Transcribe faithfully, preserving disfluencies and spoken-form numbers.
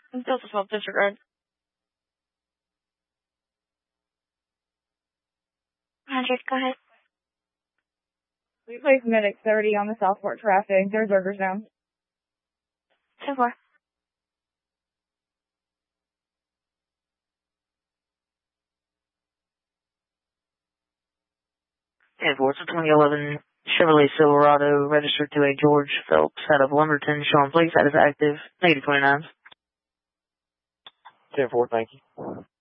Delta twelve, disregard. one hundred, go ahead. We place medic thirty on the Southport traffic. There's burgers down. ten four. ten four, it's a twenty eleven Chevrolet Silverado registered to a George Phelps out of Lumberton, showing police that is active. Negative twenty-nine. ten four, thank you.